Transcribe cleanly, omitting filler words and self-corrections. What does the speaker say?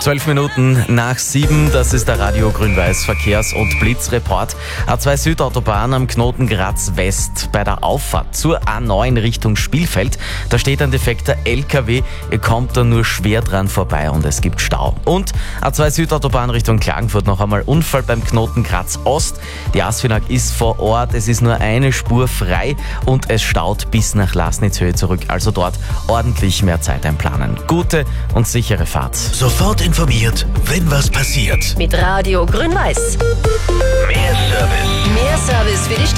12 Minuten nach 7, das ist der Radio Grün-Weiß Verkehrs- und Blitzreport. A2 Südautobahn am Knoten Graz West bei der Auffahrt zur A9 Richtung Spielfeld. Da steht ein defekter LKW, ihr kommt da nur schwer dran vorbei und es gibt Stau. Und A2 Südautobahn Richtung Klagenfurt noch einmal Unfall beim Knoten Graz Ost. Die Asfinag ist vor Ort, es ist nur eine Spur frei und es staut bis nach Lasnitzhöhe zurück. Also dort ordentlich mehr Zeit einplanen. Gute und sichere Fahrt. Sofort informiert, wenn was passiert. Mit Radio Grün-Weiß. Mehr Service. Mehr Service für die